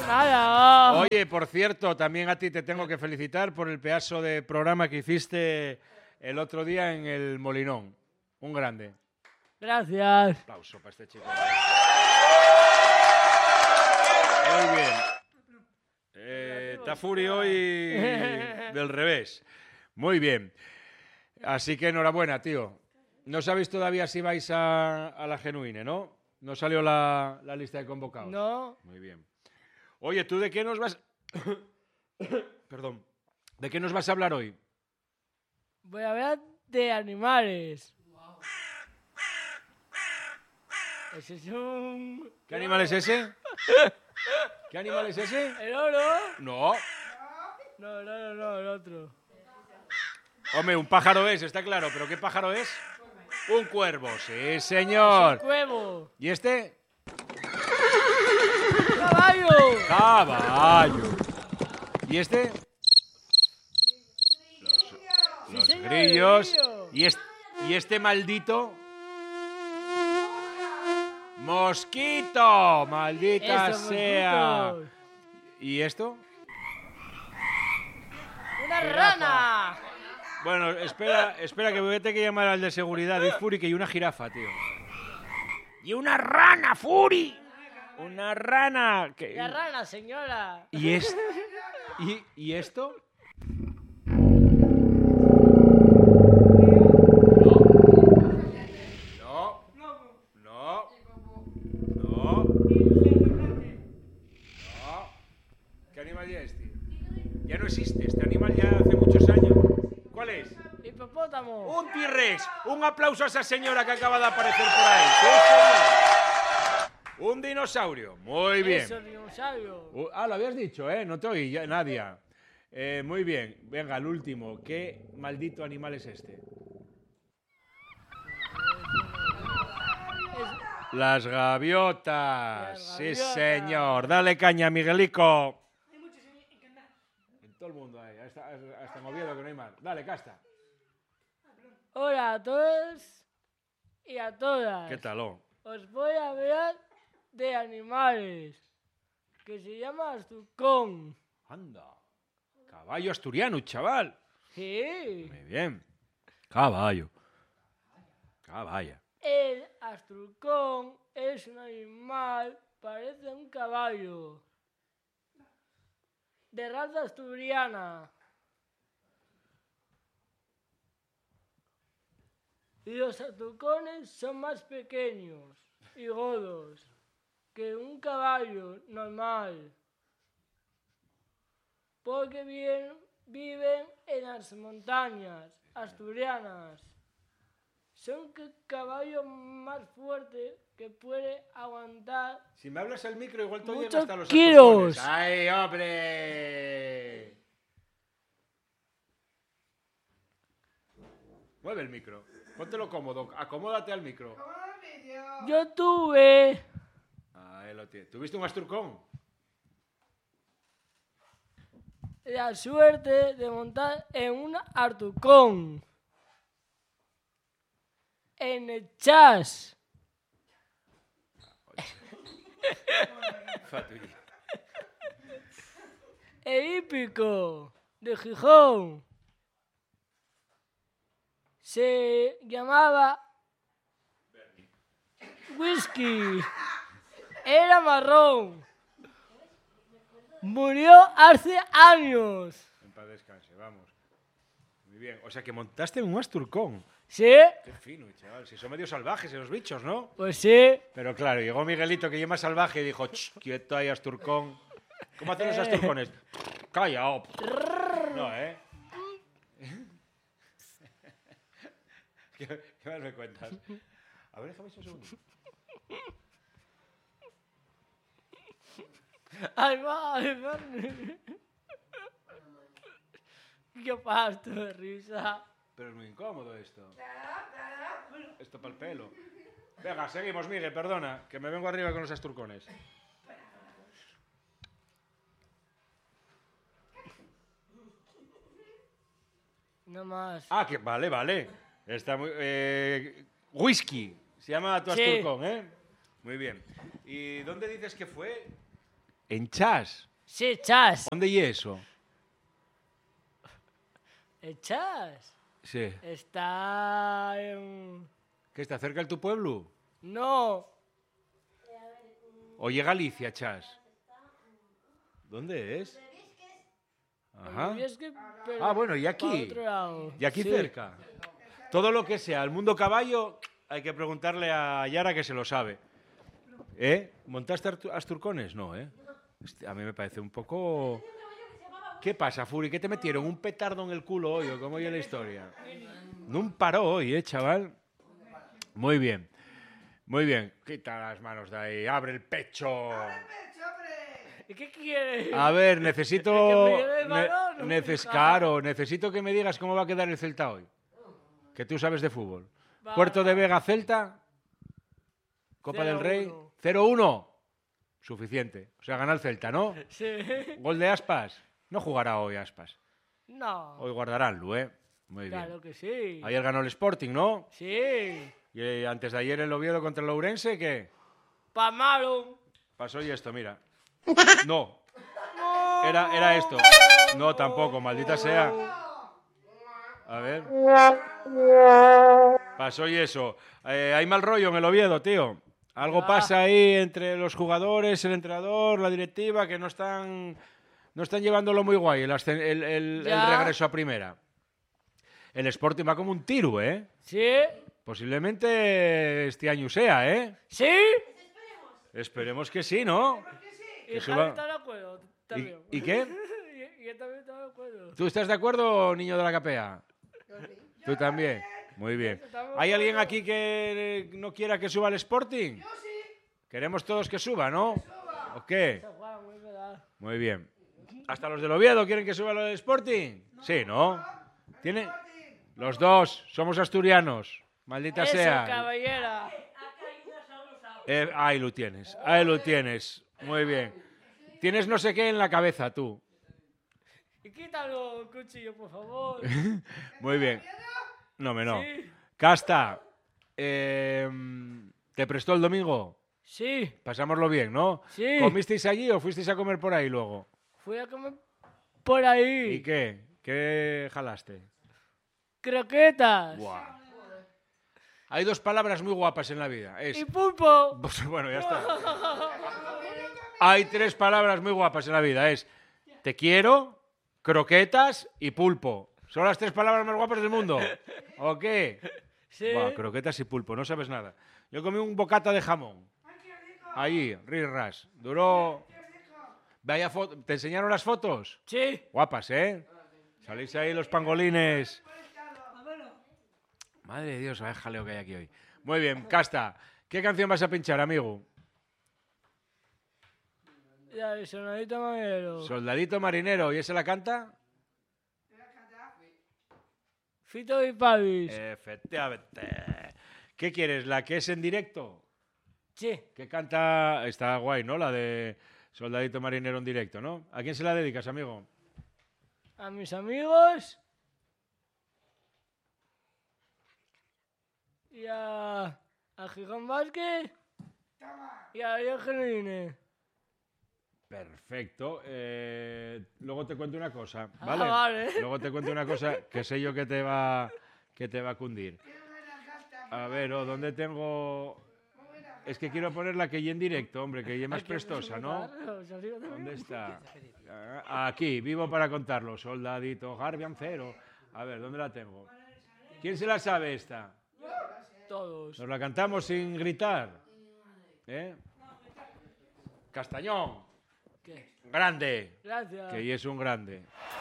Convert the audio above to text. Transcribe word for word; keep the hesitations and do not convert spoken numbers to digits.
nada. Oye, por cierto, también a ti te tengo que felicitar por el pedazo de programa que hiciste el otro día en el Molinón. Un grande. Gracias. Un aplauso para este chico. Muy bien. Eh, está Furi hoy del revés. Muy bien. Así que enhorabuena, tío. No sabéis todavía si vais a, a la Genuine, ¿no? No salió la, la lista de convocados. No. Muy bien. Oye, ¿tú de qué nos vas... Perdón. ¿De qué nos vas a hablar hoy? Voy a hablar de animales. Ese es un... ¿Qué animal es ese? ¿Qué animal es ese? ¿El oro? No. No, no, no, no, el otro. Hombre, un pájaro es, está claro. ¿Pero qué pájaro es? Un cuervo, sí, señor. Es un cuervo. ¿Y este? ¡Caballo! Caballo. ¿Y este? Los, los Sí, señor, grillos. grillo. ¿Y este, ¿Y este maldito? ¡Mosquito! ¡Maldita Eso, sea! mosquitos. ¿Y esto? ¡Una rana! Bueno, espera, espera que voy a tener que llamar al de seguridad. Dice Furi que hay una jirafa, tío. ¡Y una rana, Furi! ¡Una rana! ¿Qué? ¡La rana, señora! ¿Y, es... ¿Y, ¿Y esto? No. No. No. No. No. ¿Qué animal ya es, tío? Ya no existe. Este animal ya hace muchos años. ¿Cuál es? ¡Hipopótamo! Un T-Rex. Un aplauso a esa señora que acaba de aparecer por ahí. ¡Sí, señor! Un dinosaurio. Muy bien. Eso, dinosaurio. Uh, ah, lo habías dicho, ¿eh? No te oí, ya, Nadia. Eh, muy bien. Venga, el último. ¿Qué maldito animal es este? Las gaviotas. Las Sí, gaviotas. señor. Dale caña, Miguelico. En todo el mundo ahí. Hasta, hasta en Oviedo, que no hay más. Dale, casta. Hola a todos y a todas. ¿Qué tal? Oh? Os voy a hablar de animales que se llama astucón. Anda. Caballo asturiano, chaval. Sí. Muy bien. Caballo. Caballo. El astrucón es un animal, parece un caballo, de raza asturiana. Los astrucones son más pequeños y gordos que un caballo normal, porque bien, viven en las montañas asturianas. Son el caballo más fuerte que puede aguantar. Si me hablas al micro, igual te oyen Muchos hasta los kilos. astrucones. ¡Ay, hombre! Mueve el micro. Póntelo cómodo. Acomódate al micro. Yo tuve Ahí lo tienes. ¿Tuviste un astrucón? la suerte de montar en un astrucón en el Chas. Fatui. El hípico de Gijón. Se llamaba Whisky. Era marrón. Murió hace años. En paz descanse, vamos. Muy bien. O sea que montaste en un astrucón. ¿Sí? Qué fino, chaval. Si son medio salvajes esos bichos, ¿no? Pues sí. Pero claro, llegó Miguelito, que es más salvaje, y dijo, "Ch, quieto ahí, asturcón". ¿Cómo hacen los asturcones? Calla, oh. No, ¿eh? ¿Qué, ¿Qué más me cuentas? A ver, déjame un segundo. Ay, va, ay, va. ¿Qué pasto de risa? Pero es muy incómodo esto. Esto para el pelo. Venga, seguimos, Miguel, perdona, que me vengo arriba con los asturcones. No más. Ah, que vale, vale. Está muy... Eh, whisky. Se llama tu Sí. asturcón, ¿eh? Muy bien. ¿Y dónde dices que fue? En Chas. Sí, Chas. ¿Dónde y eso? ¿El Chas? Sí. Está en... ¿Que está cerca de tu pueblo? No. Oye, Galicia, Chas. ¿Dónde es? Ajá. Es que, pero Ah, bueno, y pa' aquí. otro lado. Y aquí Sí. cerca. Todo lo que sea el mundo caballo, hay que preguntarle a Yara que se lo sabe. ¿Eh? ¿Montaste Artu- Asturcones? No, ¿eh? Este, a mí me parece un poco... ¿Qué pasa, Furi? ¿Qué te metieron? ¿Un petardo en el culo hoy o cómo oye la historia? No un paró hoy, ¿eh, chaval? Muy bien. Muy bien. Quita las manos de ahí. Abre el pecho. ¿Y qué quieres? A ver, necesito... ¿Que me lleve el ne- balón? neces- claro, necesito que me digas cómo va a quedar el Celta hoy. Que tú sabes de fútbol. Va. Puerto de Vega, Celta. Copa del Rey. cero uno. cero uno. Suficiente. O sea, gana el Celta, ¿no? Sí. Gol de Aspas. No jugará hoy Aspas. No. Hoy guardarán, Lu, ¿eh? Muy bien. Claro que sí. Ayer ganó el Sporting, ¿no? Sí. Y eh, antes de ayer el Oviedo contra el Ourense, ¿qué? Pa' malo. Pasó y esto, mira. No. Era, era esto. No, tampoco, maldita sea. A ver. Pasó y eso. Eh, hay mal rollo en el Oviedo, tío. Algo Ah. pasa ahí entre los jugadores, el entrenador, la directiva, que no están, no están llevándolo muy guay el, ascen- el, el- el Ya. regreso a primera. El Sporting va como un tiro, ¿eh? ¿Sí? Posiblemente este año sea, ¿eh? ¿Sí? Esperemos que sí, ¿no? Y Que Javi suba- está de acuerdo. ¿Y, También. y qué? y, y yo también está de acuerdo. ¿Tú estás de acuerdo, niño de la capea? ¿Tú también? Muy bien. ¿Hay alguien aquí que eh, no quiera que suba el Sporting? Yo sí. Queremos todos que suba, ¿no? ¿O qué? Muy bien. ¿Hasta los del Oviedo quieren que suba lo del Sporting? Sí, ¿no? ¿Tiene? Los dos. Somos asturianos. Maldita Eso, sea. caballera. Eh, ahí lo tienes. Ahí lo tienes. Muy bien. Tienes no sé qué en la cabeza, tú. Y quítalo, el cuchillo, por favor. Muy bien. No, me no. Sí. Casta, eh, ¿te prestó el domingo? Sí, Pasámoslo bien, ¿no? Sí. ¿Comisteis allí o fuisteis a comer por ahí luego? fui a comer por ahí. ¿Y qué? ¿Qué jalaste? Croquetas. Buah. Hay dos palabras muy guapas en la vida. Es... Y pulpo. Pues bueno, ya está. Hay tres palabras muy guapas en la vida. Es te quiero, croquetas y pulpo. Son las tres palabras más guapas del mundo. ¿O qué? Sí. Buah, croquetas y pulpo, no sabes nada. Yo comí un bocata de jamón. Allí, rirras. Duró... Vaya foto. ¿Te enseñaron las fotos? Sí. Guapas, ¿eh? Salís ahí los pangolines. Madre de Dios, vaya jaleo que hay aquí hoy. Muy bien, Casta. ¿Qué canción vas a pinchar, amigo? Ya, el sonadito marinero. Soldadito marinero. ¿Y ese la canta? Fito y Pavis. Efectivamente. ¿Qué quieres? ¿La que es en directo? Sí. Que canta... Está guay, ¿no? La de Soldadito marinero en directo, ¿no? ¿A quién se la dedicas, amigo? A mis amigos. Y a... A Gijón Vázquez. Y a Ariel Genuine. Perfecto. Eh, luego te cuento una cosa, ¿vale? Ah, vale. Luego te cuento una cosa que sé yo que te va, que te va a cundir. A ver, oh, ¿dónde tengo...? Es que quiero poner la que hay en directo, hombre, que es más prestosa, ¿no? ¿Dónde está? Ah, Aquí, vivo para contarlo. Soldadito, Garbiancero. A ver, ¿dónde la tengo? ¿Quién se la sabe esta? Todos. ¿Nos la cantamos sin gritar? ¿Eh? Castañón. ¿Qué? Grande. Gracias. Que y es un grande.